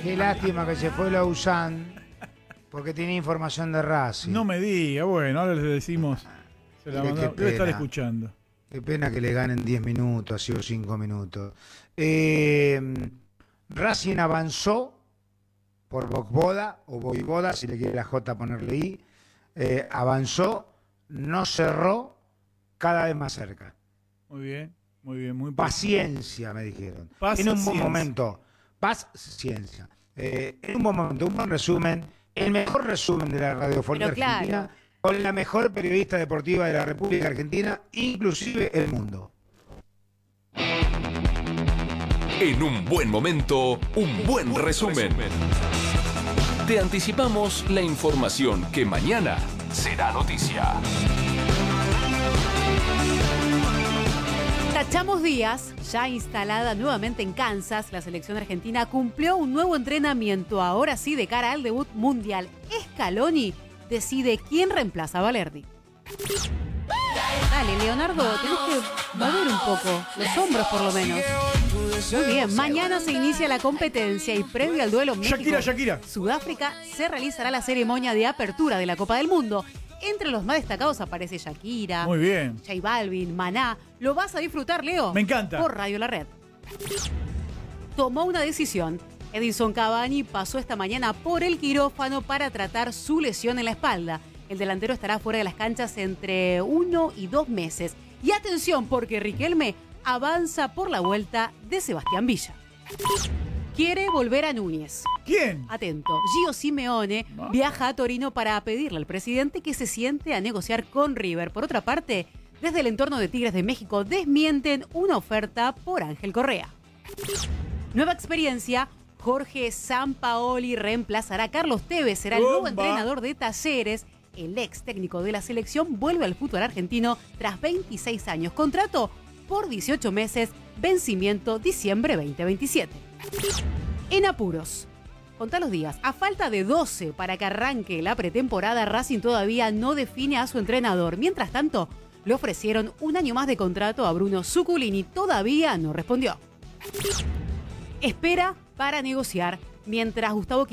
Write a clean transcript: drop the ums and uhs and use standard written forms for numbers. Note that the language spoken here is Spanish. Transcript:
Qué lástima que se fue Lausanne, porque tenía información de Racing. No me diga, bueno, ahora les decimos. Se la mandó, debe estar escuchando. Qué pena que le ganen 10 minutos, así o 5 minutos. Racing avanzó por Voivoda, o Voivoda, si le quiere la J ponerle I. Avanzó, no cerró, cada vez más cerca. Muy bien, muy paciencia, me dijeron. Paciencia. En un buen momento, paciencia. En un buen momento, un buen resumen, el mejor resumen de la radiofonía argentina, con la mejor periodista deportiva de la República Argentina, inclusive el mundo. En un buen momento, un buen resumen. Te anticipamos la información que mañana será noticia. Tachamos días, ya instalada nuevamente en Kansas, la selección argentina cumplió un nuevo entrenamiento, ahora sí de cara al debut mundial. Scaloni decide quién reemplaza a Valerdi. Dale, Leonardo, tenés que mover un poco, los hombros por lo menos. Muy bien, mañana se inicia la competencia y previo al duelo México-Sudáfrica se realizará la ceremonia de apertura de la Copa del Mundo. Entre los más destacados aparece Shakira, muy bien, J Balvin, Maná. ¿Lo vas a disfrutar, Leo? Me encanta. Por Radio La Red. Tomó una decisión. Edinson Cavani pasó esta mañana por el quirófano para tratar su lesión en la espalda. El delantero estará fuera de las canchas entre 1 y 2 meses. Y atención, porque Riquelme avanza por la vuelta de Sebastián Villa. Quiere volver a Núñez. ¿Quién? Atento. Gio Simeone viaja a Torino para pedirle al presidente que se siente a negociar con River. Por otra parte, desde el entorno de Tigres de México desmienten una oferta por Ángel Correa. Nueva experiencia. Jorge Sampaoli reemplazará a Carlos Tevez. Será el nuevo entrenador de Talleres. El ex técnico de la selección vuelve al fútbol argentino tras 26 años. Contrato por 18 meses, vencimiento diciembre 2027. En apuros. Contá los días. A falta de 12 para que arranque la pretemporada, Racing todavía no define a su entrenador. Mientras tanto, le ofrecieron un año más de contrato a Bruno Zuculini. Todavía no respondió. Espera para negociar mientras Gustavo